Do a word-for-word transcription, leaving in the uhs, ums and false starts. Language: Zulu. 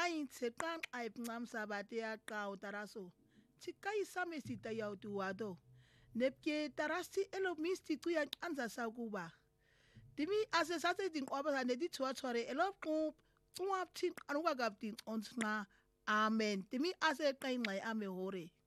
kain se kan ai pngam sabate ya kau taraso. Chikai same sita yau tuwado. Nepke tarasi elo misti tu yang anza sa kuba. Dimi ase sate ding oba ne di tuwa chore elo kup tuwa tin anuga gap din ons na amen. Dimi ase kain lai ame hore.